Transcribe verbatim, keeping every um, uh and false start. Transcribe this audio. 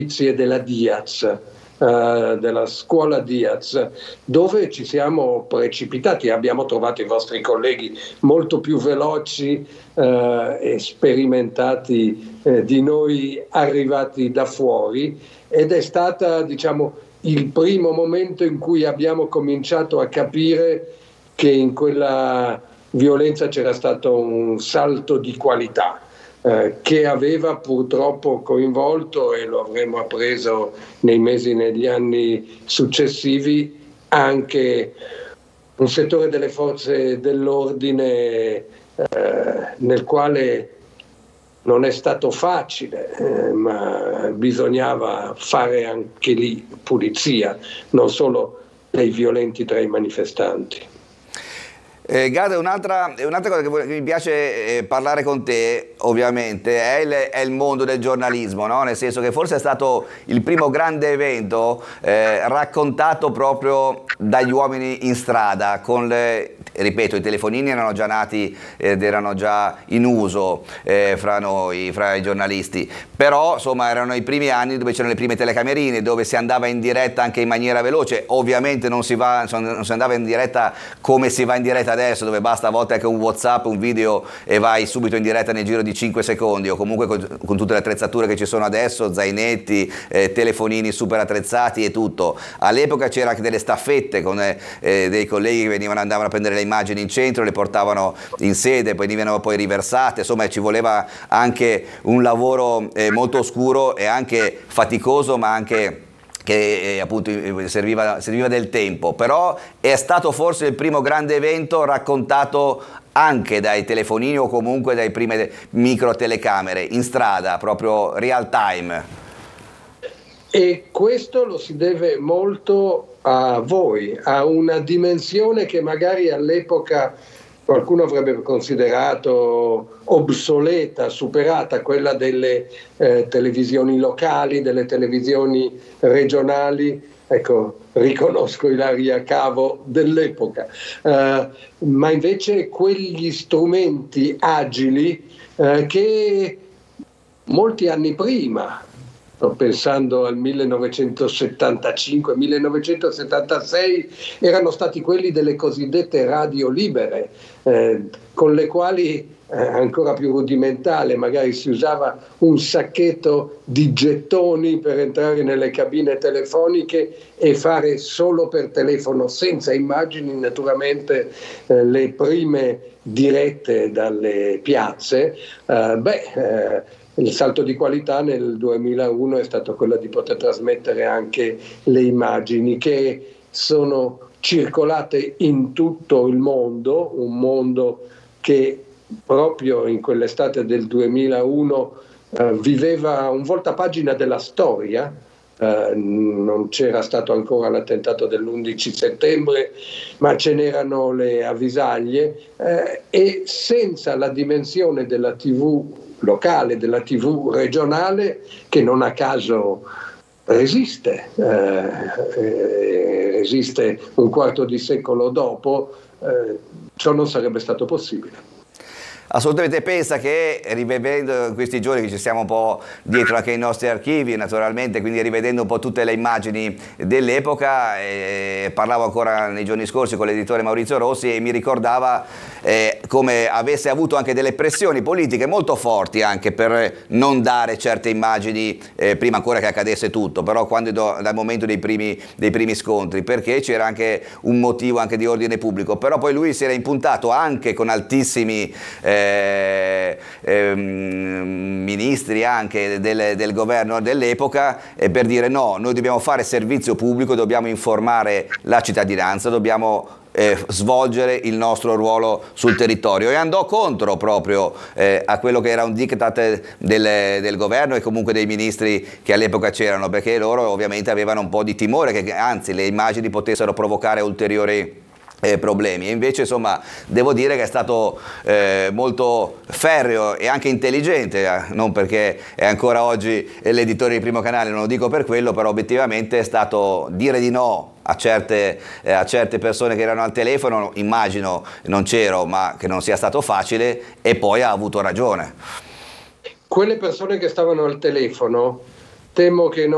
e della Diaz, eh, della scuola Diaz, dove ci siamo precipitati. Abbiamo trovato i vostri colleghi molto più veloci eh, e sperimentati eh, di noi arrivati da fuori, ed è stata, diciamo, il primo momento in cui abbiamo cominciato a capire che in quella violenza c'era stato un salto di qualità eh, che aveva purtroppo coinvolto, e lo avremo appreso nei mesi e negli anni successivi, anche un settore delle forze dell'ordine eh, nel quale non è stato facile, eh, ma bisognava fare anche lì pulizia, non solo dei violenti tra i manifestanti. Eh, Gad, un'altra, un'altra cosa che, che mi piace eh, parlare con te, ovviamente, è il, è il mondo del giornalismo, no? Nel senso che forse è stato il primo grande evento eh, raccontato proprio dagli uomini in strada, con le, ripeto, i telefonini erano già nati ed erano già in uso eh, fra noi, fra i giornalisti, però insomma erano i primi anni dove c'erano le prime telecamerine, dove si andava in diretta anche in maniera veloce. Ovviamente non si, va, non si andava in diretta come si va in diretta adesso, dove basta a volte anche un WhatsApp, un video e vai subito in diretta nel giro di cinque secondi, o comunque con, con tutte le attrezzature che ci sono adesso, zainetti, eh, telefonini super attrezzati e tutto. All'epoca c'era anche delle staffette con eh, dei colleghi che venivano, andavano a prendere le immagini in centro, le portavano in sede, poi venivano poi riversate. Insomma, ci voleva anche un lavoro eh, molto oscuro e anche faticoso, ma anche che eh, appunto serviva, serviva del tempo. Però è stato forse il primo grande evento raccontato anche dai telefonini o comunque dai prime micro telecamere in strada, proprio real time. E questo lo si deve molto a voi, a una dimensione che magari all'epoca qualcuno avrebbe considerato obsoleta, superata, quella delle eh, televisioni locali, delle televisioni regionali. Ecco, riconosco Ilaria Cavo dell'epoca, uh, ma invece quegli strumenti agili uh, che molti anni prima, sto pensando al millenovecentosettantacinque millenovecentosettantasei, erano stati quelli delle cosiddette radio libere, eh, con le quali eh, ancora più rudimentale, magari si usava un sacchetto di gettoni per entrare nelle cabine telefoniche e fare solo per telefono, senza immagini, naturalmente eh, le prime dirette dalle piazze. Eh, beh, eh, il salto di qualità nel duemilauno è stato quello di poter trasmettere anche le immagini che sono circolate in tutto il mondo, un mondo che proprio in quell'estate del duemilauno eh, viveva un voltapagina della storia. Uh, non c'era stato ancora l'attentato dell'undici settembre, ma ce n'erano le avvisaglie, eh, e senza la dimensione della tivù locale, della tivù regionale, che non a caso resiste, eh, resiste un quarto di secolo dopo, eh, ciò non sarebbe stato possibile. Assolutamente. Pensa che rivivendo in questi giorni, che ci siamo un po' dietro anche ai nostri archivi naturalmente, quindi rivedendo un po' tutte le immagini dell'epoca, eh, parlavo ancora nei giorni scorsi con l'editore Maurizio Rossi e mi ricordava eh, come avesse avuto anche delle pressioni politiche molto forti anche per non dare certe immagini eh, prima ancora che accadesse tutto, però quando dal momento dei primi, dei primi scontri, perché c'era anche un motivo anche di ordine pubblico. Però poi lui si era impuntato anche con altissimi eh, Eh, eh, ministri anche del, del governo dell'epoca eh, per dire no, noi dobbiamo fare servizio pubblico, dobbiamo informare la cittadinanza, dobbiamo eh, svolgere il nostro ruolo sul territorio, e andò contro proprio eh, a quello che era un diktat del, del governo e comunque dei ministri che all'epoca c'erano, perché loro ovviamente avevano un po' di timore che anzi le immagini potessero provocare ulteriori Eh, problemi. E invece insomma devo dire che è stato eh, molto ferreo e anche intelligente, eh, non perché è ancora oggi l'editore di Primo Canale, non lo dico per quello, però obiettivamente è stato dire di no a certe, eh, a certe persone che erano al telefono. Immagino, non c'ero, ma che non sia stato facile, e poi ha avuto ragione. Quelle persone che stavano al telefono, temo che non